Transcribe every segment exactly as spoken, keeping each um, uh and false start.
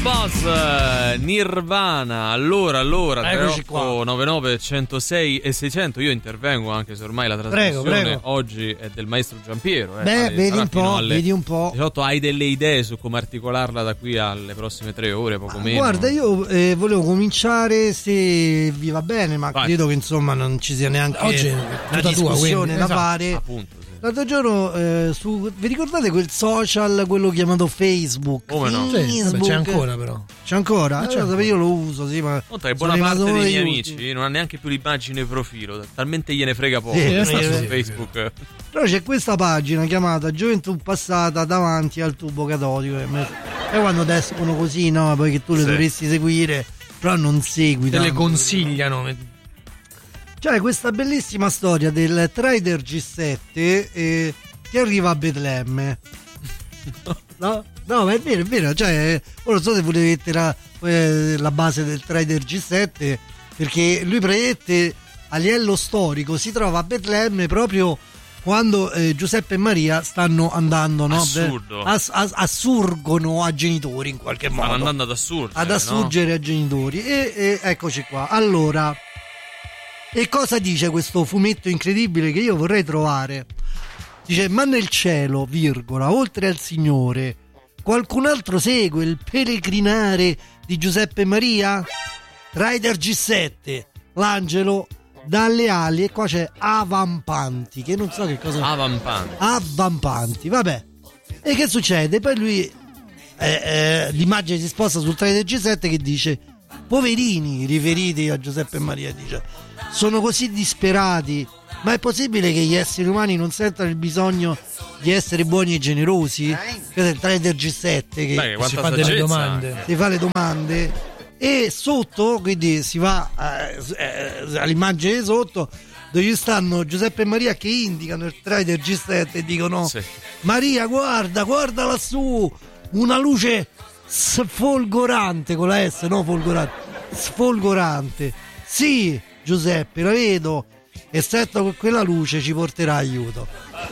Buzz, Nirvana. Allora, allora, tre otto nove nove uno zero sei e seicento. Io intervengo anche se ormai la trasmissione prego, prego. oggi è del maestro Giampiero. Eh. Beh, Ale, vedi un po', vedi un po'. diciotto, hai delle idee su come articolarla da qui alle prossime tre ore, poco meno? Guarda, io eh, volevo cominciare, se vi va bene, ma Vai. credo che insomma non ci sia neanche oggi una discussione tua, da fare. Appunto. L'altro giorno eh, su, vi ricordate quel social, quello chiamato Facebook? Come no? Facebook. Sì, c'è ancora però. C'è ancora? C'è eh, ancora. Io lo uso, sì, ma Conta che buona parte dei miei amici non ha neanche più l'immagine profilo, talmente gliene frega poco. Sì, sta sì, su sì, Facebook. Però c'è questa pagina chiamata Gioventù passata davanti al tubo catodico. E quando escono così, no? Poi che tu le sì. dovresti seguire, però non segui. Te le consigliano. C'è questa bellissima storia del Trader G sette eh, che arriva a Betlemme. No? No, ma è vero, è vero. Cioè, non so se volete mettere la, eh, la base del Trader G sette, perché lui praticamente a livello storico si trova a Betlemme proprio quando eh, Giuseppe e Maria stanno andando, no? Assurdo. As, as, assurgono a genitori in qualche modo. Stanno andando ad assurgere. Ad assurgere no? a genitori. E, e eccoci qua. Allora, e cosa dice questo fumetto incredibile che io vorrei trovare? Dice: ma nel cielo, virgola, oltre al Signore, qualcun altro segue il peregrinare di Giuseppe e Maria? Rider G sette, l'angelo dalle ali, e qua c'è avampanti, che non so che cosa. Avampanti. Avampanti, vabbè. E che succede? Poi lui, eh, eh, l'immagine si sposta sul Rider G sette che dice: poverini, riferiti a Giuseppe e Maria, dice, sono così disperati, ma è possibile che gli esseri umani non sentano il bisogno di essere buoni e generosi? Questo è il Trader G sette che Beh, si fa delle domande. si fa le domande, e sotto, quindi si va eh, eh, all'immagine sotto dove stanno Giuseppe e Maria che indicano il Trader G sette e dicono: sì. Maria, guarda, guarda lassù, una luce sfolgorante, con la S, no folgorante, sfolgorante. Sì, Giuseppe, la vedo, e certo che quella luce ci porterà aiuto.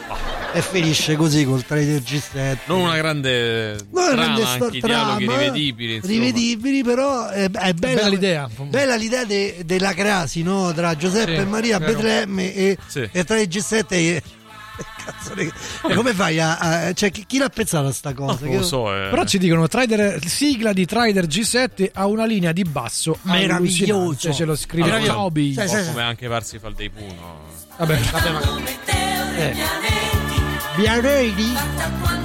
E finisce così col Trader G sette. Non una grande non una trama, grande anche sto- i dialoghi trama, rivedibili, insomma. rivedibili, però è, è bella, bella l'idea, bella l'idea de, della crasi, no? Tra Giuseppe sì, e Maria a Betlemme e, sì. e Trader G sette e, cazzo, e come fai a, a cioè chi, chi l'ha pensato a sta cosa? Non lo so, eh. Però ci dicono Trader, sigla di Trader G sette ha una linea di basso meraviglioso, cioè, ce lo scrive allora, Toby, sai, sai, come anche Parsifal dei Puno. vabbè, vabbè ma... eh. Vianelli